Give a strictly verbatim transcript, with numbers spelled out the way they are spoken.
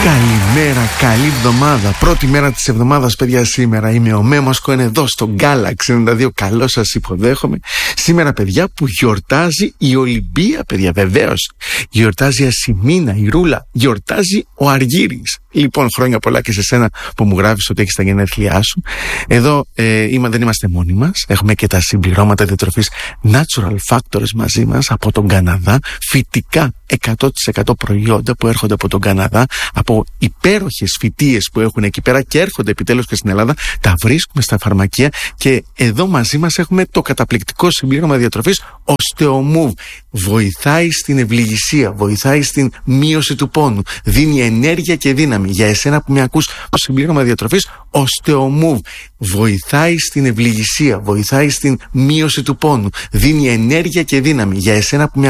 Καλημέρα, καλή εβδομάδα. Πρώτη μέρα της εβδομάδας, παιδιά, σήμερα. Είμαι ο Μέμοσκο, είναι εδώ στο Galaxy ενενήντα δύο. Καλώς σας υποδέχομαι. Σήμερα, παιδιά, που γιορτάζει η Ολυμπία, παιδιά, βεβαίως. Γιορτάζει η Ασημίνα, η Ρούλα. Γιορτάζει ο Αργύρης. Λοιπόν, χρόνια πολλά και σε σένα που μου γράφεις ότι έχεις τα γενέθλιά σου. Εδώ ε, είμα, δεν είμαστε μόνοι μας. Έχουμε και τα συμπληρώματα διατροφής Natural Factors μαζί μας από τον Καναδά. Φυτικά εκατό τοις εκατό προϊόντα που έρχονται από τον Καναδά, από υπέροχες φυτείες που έχουν εκεί πέρα και έρχονται επιτέλους και στην Ελλάδα. Τα βρίσκουμε στα φαρμακεία και εδώ μαζί μας έχουμε το καταπληκτικό συμπλήρωμα διατροφής Osteomove. Βοηθάει στην ευληγησία, βοηθάει στην μείωση του πόνου, δίνει ενέργεια και δύναμη. Για εσένα που με ακούς, το συμπλήρωμα διατροφής Osteomove βοηθάει στην ευληγησία, βοηθάει στην μείωση του πόνου, δίνει ενέργεια και δύναμη. Για εσένα που με